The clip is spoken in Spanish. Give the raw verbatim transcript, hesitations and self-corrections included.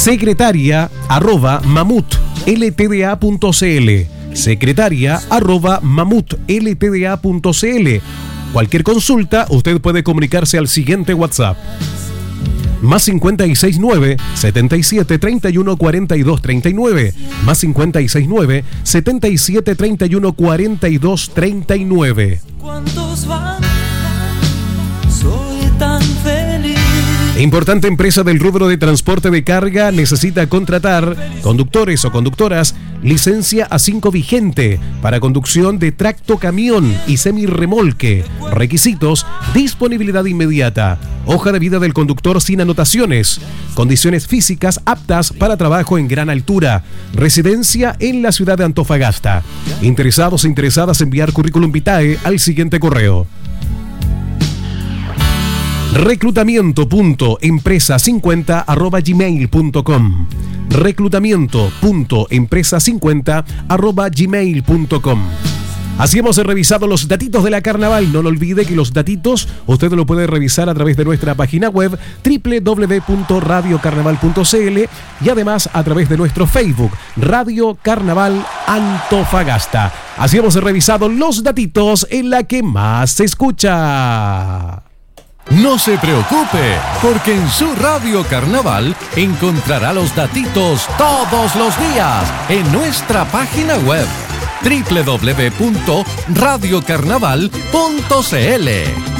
secretaria arroba mamutltda.cl, secretaria arroba mamutltda.cl. Cualquier consulta, usted puede comunicarse al siguiente WhatsApp: más cincuenta y seis nueve, setenta y siete, treinta y uno, cuarenta y dos, treinta y nueve, más cincuenta y seis nueve, setenta y siete, treinta y uno, cuarenta y dos, treinta y nueve. ¿Cuántos van? Soy tan feliz. Importante empresa del rubro de transporte de carga necesita contratar conductores o conductoras, licencia A cinco vigente para conducción de tracto camión y semirremolque. Requisitos: disponibilidad inmediata, hoja de vida del conductor sin anotaciones, condiciones físicas aptas para trabajo en gran altura, residencia en la ciudad de Antofagasta. Interesados e interesadas, enviar currículum vitae al siguiente correo: reclutamiento punto empresa cincuenta arroba gmail punto com, reclutamiento punto empresa cincuenta arroba gmail punto com. Así hemos revisado los datitos de la Carnaval. No lo olvide que los datitos usted lo puede revisar a través de nuestra página web doble u doble u doble u punto radio carnaval punto c l y además a través de nuestro Facebook Radio Carnaval Antofagasta. Así hemos revisado los datitos en la que más se escucha. No se preocupe, porque en su Radio Carnaval encontrará los datitos todos los días en nuestra página web doble u doble u doble u punto radio carnaval punto c l.